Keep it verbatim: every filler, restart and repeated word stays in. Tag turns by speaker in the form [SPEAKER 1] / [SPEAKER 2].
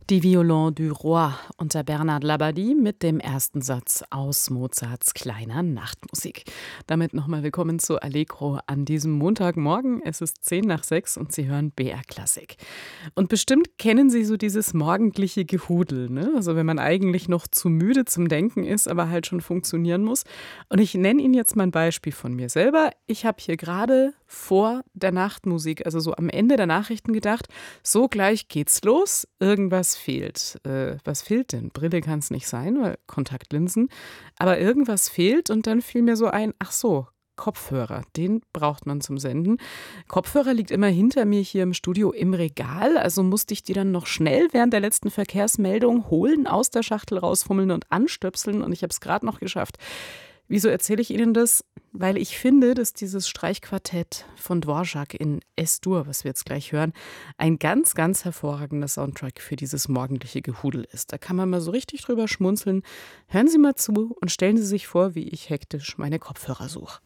[SPEAKER 1] Die Violon du Roi unter Bernard Labadie mit dem ersten Satz aus Mozarts Kleiner Nachtmusik. Damit nochmal willkommen zu Allegro an diesem Montagmorgen. Es ist zehn nach sechs und Sie hören B R Klassik. Und bestimmt kennen Sie so dieses morgendliche Gehudel, ne? Also wenn man eigentlich noch zu müde zum Denken ist, aber halt schon funktionieren muss. Und ich nenne Ihnen jetzt mal ein Beispiel von mir selber. Ich habe hier gerade vor der Nachtmusik, also so am Ende der Nachrichten gedacht, so gleich geht's los, irgendwas fehlt. Äh, was fehlt denn? Brille kann es nicht sein, weil Kontaktlinsen. Aber irgendwas fehlt und dann fiel mir so ein, ach so, Kopfhörer, den braucht man zum Senden. Kopfhörer liegt immer hinter mir hier im Studio im Regal, also musste ich die dann noch schnell während der letzten Verkehrsmeldung holen, aus der Schachtel rausfummeln und anstöpseln und ich habe es gerade noch geschafft. Wieso erzähle ich Ihnen das? Weil ich finde, dass dieses Streichquartett von Dvorak in Es-Dur, was wir jetzt gleich hören, ein ganz, ganz hervorragender Soundtrack für dieses morgendliche Gehudel ist. Da kann man mal so richtig drüber schmunzeln. Hören Sie mal zu und stellen Sie sich vor, wie ich hektisch meine Kopfhörer suche.